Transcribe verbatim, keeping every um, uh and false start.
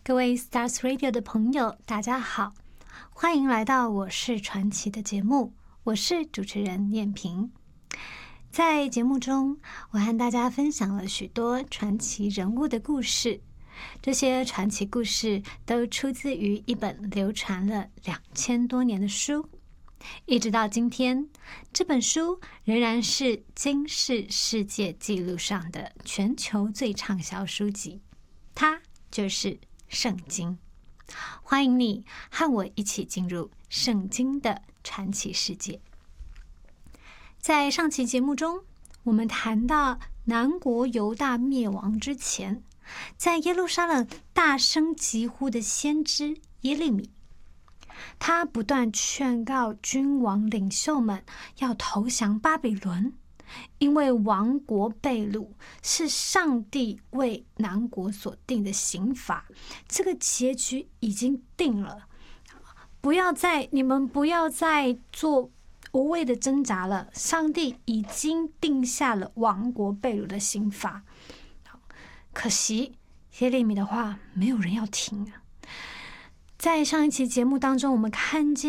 各位 Stars Radio 的朋友，大家好，欢迎来到我是传奇的节目，我是主持人念萍。在节目中，我和大家分享了许多传奇人物的故事，这些传奇故事都出自于一本流传了两千多年的书，一直到今天，这本书仍然是金氏世界纪录上的全球最畅销书籍，它就是圣经。欢迎你和我一起进入圣经的传奇世界。在上期节目中，我们谈到南国犹大灭亡之前，在耶路撒冷大声疾呼的先知耶利米，他不断劝告君王领袖们要投降巴比伦，因为亡国被掳是上帝为南国所定的刑罚，这个结局已经定了，不要再你们不要再做无谓的挣扎了，上帝已经定下了亡国被掳的刑罚。可惜耶利米的话没有人要听啊。在上一期节目当中，我们看见